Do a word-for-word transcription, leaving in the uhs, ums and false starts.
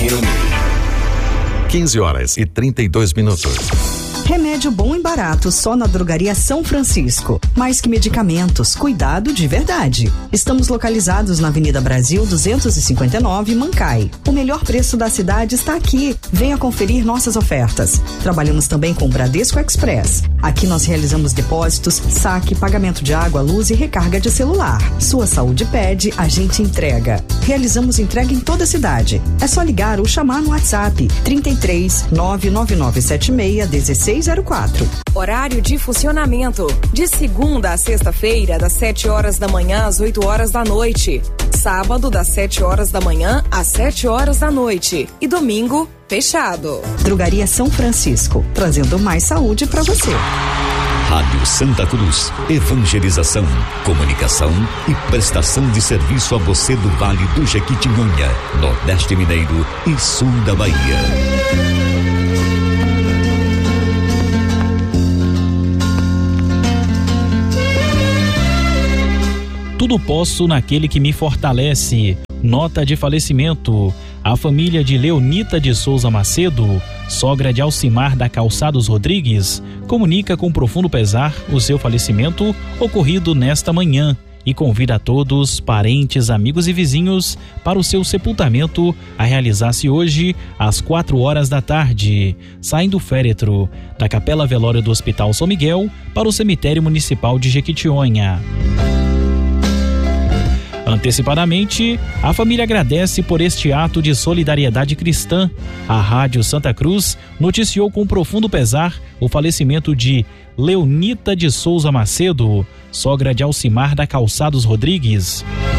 quinze horas e trinta e dois minutos. Remédio bom e barato só na Drogaria São Francisco. Mais que medicamentos, cuidado de verdade. Estamos localizados na Avenida Brasil duzentos e cinquenta e nove, Mancai. O melhor preço da cidade está aqui. Venha conferir nossas ofertas. Trabalhamos também com o Bradesco Express. Aqui nós realizamos depósitos, saque, pagamento de água, luz e recarga de celular. Sua saúde pede, a gente entrega. Realizamos entrega em toda a cidade. É só ligar ou chamar no WhatsApp trinta e três, nove nove nove sete seis, dezesseis zero quatro. Horário de funcionamento: de segunda a sexta-feira, das sete horas da manhã às oito horas da noite. Sábado, das sete horas da manhã às sete horas da noite. E domingo, fechado. Drogaria São Francisco, trazendo mais saúde para você. Rádio Santa Cruz, evangelização, comunicação e prestação de serviço a você do Vale do Jequitinhonha, Nordeste Mineiro e Sul da Bahia. Tudo posso naquele que me fortalece. Nota de falecimento: a família de Leonita de Souza Macedo, sogra de Alcimar da Calçados Rodrigues, comunica com profundo pesar o seu falecimento ocorrido nesta manhã e convida a todos, parentes, amigos e vizinhos, para o seu sepultamento a realizar-se hoje às quatro horas da tarde, saindo do féretro da Capela Velório do Hospital São Miguel para o Cemitério Municipal de Jequitinhonha. Antecipadamente, a família agradece por este ato de solidariedade cristã. A Rádio Santa Cruz noticiou com profundo pesar o falecimento de Leonita de Souza Macedo, sogra de Alcimar da Calçados Rodrigues.